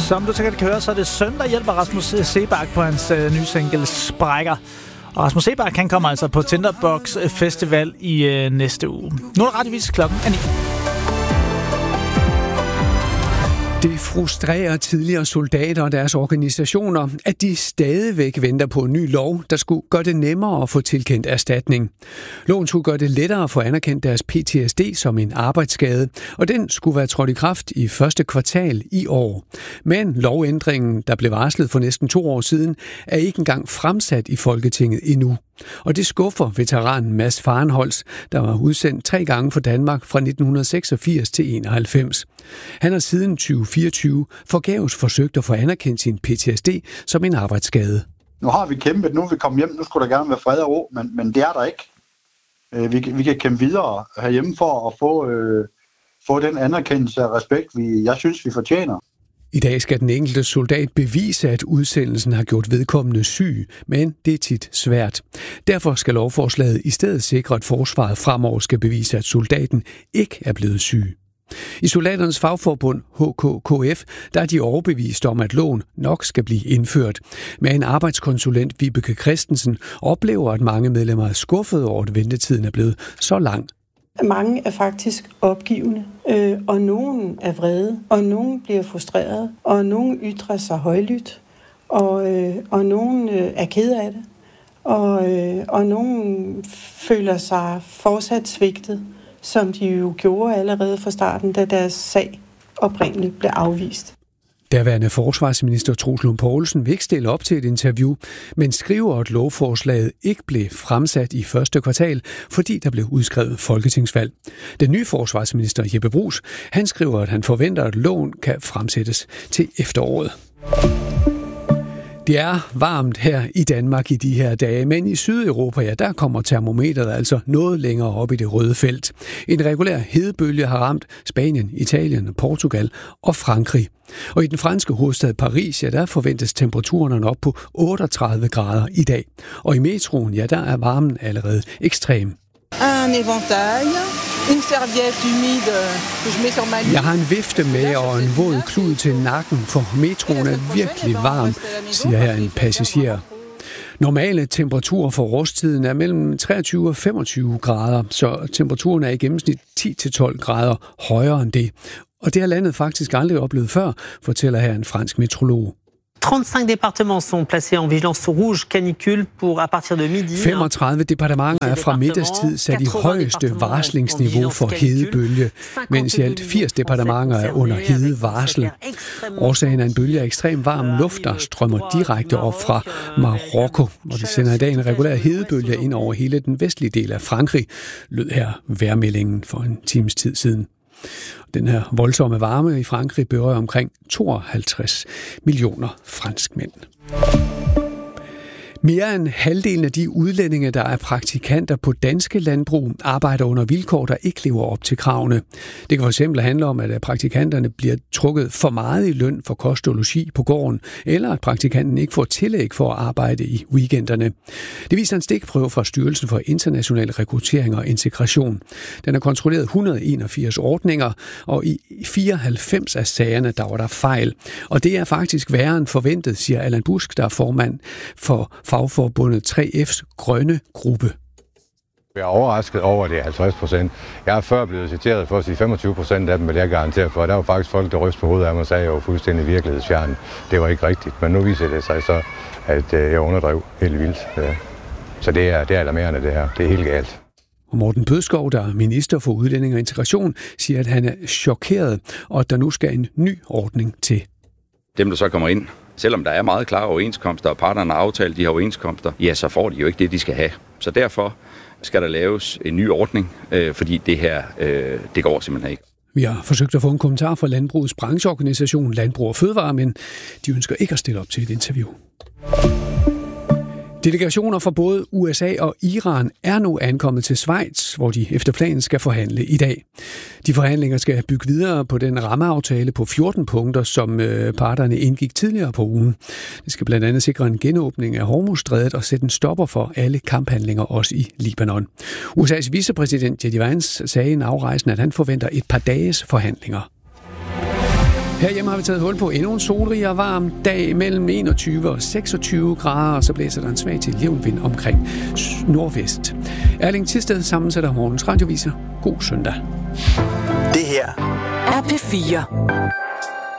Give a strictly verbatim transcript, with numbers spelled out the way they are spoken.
Som du sikkert kan høre, så er det søn, der hjælper Rasmus Seebach på hans øh, nye single Sprækker. Og Rasmus Seebach, han kommer altså på Tinderbox Festival i øh, næste uge. Nu er det rettigvis klokken er ni. Det frustrerer tidligere soldater og deres organisationer, at de stadigvæk venter på en ny lov, der skulle gøre det nemmere at få tilkendt erstatning. Loven skulle gøre det lettere at få anerkendt deres P T S D som en arbejdsskade, og den skulle være trådt i kraft i første kvartal i år. Men lovændringen, der blev varslet for næsten to år siden, er ikke engang fremsat i Folketinget endnu. Og det skuffer veteranen Mads Farenholz, der var udsendt tre gange for Danmark fra nitten seksogfirs til enoghalvfems. Han har siden tyve fireogtyve forgæves forsøgt at få anerkendt sin P T S D som en arbejdsskade. Nu har vi kæmpet, nu er vi kommet hjem, nu skulle der gerne være fred og ro, men, men det er der ikke. Vi, vi kan kæmpe videre herhjemme for at få, øh, få den anerkendelse og respekt, vi, jeg synes, vi fortjener. I dag skal den enkelte soldat bevise, at udsendelsen har gjort vedkommende syg, men det er tit svært. Derfor skal lovforslaget i stedet sikre, at forsvaret fremover skal bevise, at soldaten ikke er blevet syg. I soldaternes fagforbund H K K F, der er de overbevist om, at loven nok skal blive indført. Men en arbejdskonsulent, Vibeke Christensen, oplever, at mange medlemmer er skuffede over, at ventetiden er blevet så lang. Mange er faktisk opgivende, øh, og nogen er vrede, og nogen bliver frustreret, og nogen ytrer sig højlydt, og, øh, og nogen øh, er ked af det, og, øh, og nogen føler sig fortsat svigtet, som de jo gjorde allerede fra starten, da deres sag oprindeligt blev afvist. Derværende forsvarsminister Troels Lund Poulsen vil ikke stille op til et interview, men skriver, at lovforslaget ikke blev fremsat i første kvartal, fordi der blev udskrevet folketingsvalg. Den nye forsvarsminister Jeppe Bruus, han skriver, at han forventer, at loven kan fremsættes til efteråret. Det er varmt her i Danmark i de her dage, men i Sydeuropa, ja, der kommer termometeret altså noget længere op i det røde felt. En regulær hedebølge har ramt Spanien, Italien, Portugal og Frankrig. Og i den franske hovedstad Paris, ja, der forventes temperaturen op på otteogtredive grader i dag. Og i metroen, ja, der er varmen allerede ekstrem. Un éventail, une serviette humide que je mets sur ma nuque. Jeg har en vifte med og en våd klud til nakken, for metroen er virkelig varm, siger her en passager. Normale temperaturer for årstiden er mellem treogtyve og femogtyve grader, så temperaturen er i gennemsnit ti til tolv grader højere end det. Og det har landet faktisk aldrig oplevet før, fortæller her en fransk meteorolog. trente-cinq départements sont placés en vigilance rouge canicule pour à partir de midi. femogtredive departementer er fra middagstid sat i højeste varslingsniveau for hedebølge, mens i alt firs departementer er under hedevarsel. Årsagen er en bølge af ekstrem varm luft, der strømmer direkte op fra Marokko, og det sender i dag en regulær hedebølge ind over hele den vestlige del af Frankrig, lød her vejrmeldingen for en times tid siden. Den her voldsomme varme i Frankrig berører omkring tooghalvtreds millioner franskmænd. Mere end halvdelen af de udlændinge, der er praktikanter på danske landbrug, arbejder under vilkår, der ikke lever op til kravene. Det kan fx handle om, at praktikanterne bliver trukket for meget i løn for kost og logi på gården, eller at praktikanten ikke får tillæg for at arbejde i weekenderne. Det viser en stikprøve fra Styrelsen for International Rekruttering og Integration. Den har kontrolleret et hundrede og enogfirs ordninger, og i fireoghalvfems af sagerne, der var der fejl. Og det er faktisk værre end forventet, siger Allan Busk, der er formand for fagforbundet tre F's grønne gruppe. Jeg er overrasket over, at det er halvtreds procent. Jeg er før blevet citeret for at sige femogtyve procent af dem, men det er garanteret for. Der var faktisk folk, der rystede på hovedet af mig og sagde, at jeg var fuldstændig virkelighedsfjern. Det var ikke rigtigt, men nu viser det sig så, at jeg underdrev helt vildt. Så det er, det er alarmerende, det her. Det er helt galt. Og Morten Bødskov, der er minister for udlænding og integration, siger, at han er chokeret, og at der nu skal en ny ordning til. Dem, der så kommer ind, selvom der er meget klare overenskomster, og parterne har aftalt de her overenskomster, ja, så får de jo ikke det, de skal have. Så derfor skal der laves en ny ordning, øh, fordi det her, øh, det går simpelthen ikke. Vi har forsøgt at få en kommentar fra Landbrugets brancheorganisation Landbrug og Fødevare, men de ønsker ikke at stille op til et interview. Delegationer fra både U S A og Iran er nu ankommet til Schweiz, hvor de efter planen skal forhandle i dag. De forhandlinger skal bygge videre på den rammeaftale på fjorten punkter, som parterne indgik tidligere på ugen. Det skal blandt andet sikre en genåbning af Hormuzstrædet og sætte en stopper for alle kamphandlinger også i Libanon. U S A's vicepræsident J D Vance sagde i en afrejsen, at han forventer et par dages forhandlinger. Herhjemme har vi taget hul på endnu en solrig og varm dag mellem enogtyve og seksogtyve grader, og så blæser der en svag til jævn vind omkring nordvest. Erling Tisted sammensætter morgens radioviser. God søndag. Det her er P fire.